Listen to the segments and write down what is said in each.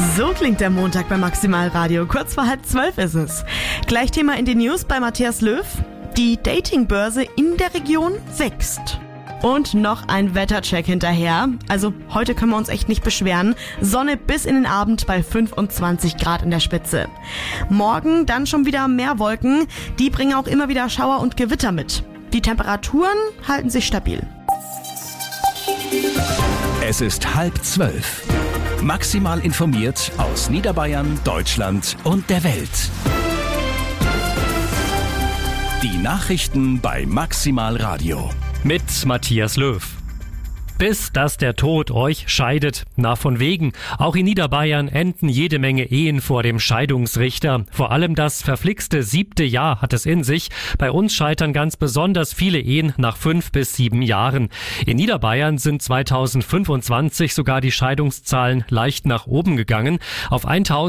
So klingt der Montag bei Maximalradio. Kurz vor 11:30 ist es. Gleich Thema in den News bei Matthias Löw. Die Datingbörse in der Region wächst. Und noch ein Wettercheck hinterher. Also heute können wir uns echt nicht beschweren. Sonne bis in den Abend bei 25 Grad in der Spitze. Morgen dann schon wieder mehr Wolken. Die bringen auch immer wieder Schauer und Gewitter mit. Die Temperaturen halten sich stabil. Es ist 11:30. Maximal informiert aus Niederbayern, Deutschland und der Welt. Die Nachrichten bei Maximalradio. Mit Matthias Löw. Bis dass der Tod euch scheidet. Na von wegen. Auch in Niederbayern enden jede Menge Ehen vor dem Scheidungsrichter. Vor allem das verflixte 7. Jahr hat es in sich. Bei uns scheitern ganz besonders viele Ehen nach 5 bis 7 Jahren. In Niederbayern sind 2025 sogar die Scheidungszahlen leicht nach oben gegangen. Auf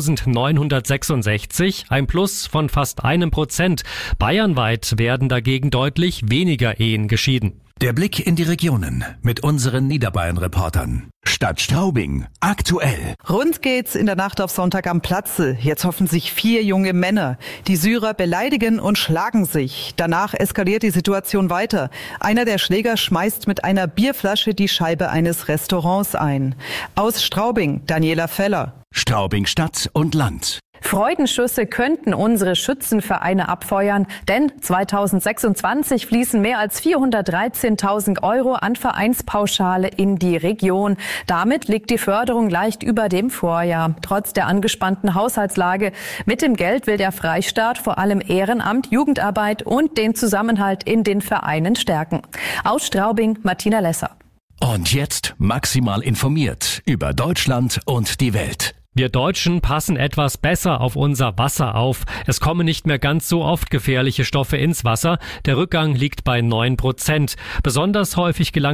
1966, ein Plus von fast 1%. Bayernweit werden dagegen deutlich weniger Ehen geschieden. Der Blick in die Regionen mit unseren Niederbayern-Reportern. Stadt Straubing, aktuell. Rund geht's in der Nacht auf Sonntag am Platze. Jetzt hoffen sich 4 junge Männer. Die Syrer beleidigen und schlagen sich. Danach eskaliert die Situation weiter. Einer der Schläger schmeißt mit einer Bierflasche die Scheibe eines Restaurants ein. Aus Straubing, Daniela Feller. Straubing Stadt und Land. Freudenschüsse könnten unsere Schützenvereine abfeuern, denn 2026 fließen mehr als 413.000 € an Vereinspauschale in die Region. Damit liegt die Förderung leicht über dem Vorjahr. Trotz der angespannten Haushaltslage mit dem Geld will der Freistaat vor allem Ehrenamt, Jugendarbeit und den Zusammenhalt in den Vereinen stärken. Aus Straubing, Martina Lesser. Und jetzt maximal informiert über Deutschland und die Welt. Wir Deutschen passen etwas besser auf unser Wasser auf. Es kommen nicht mehr ganz so oft gefährliche Stoffe ins Wasser. Der Rückgang liegt bei 9%. Besonders häufig gelangt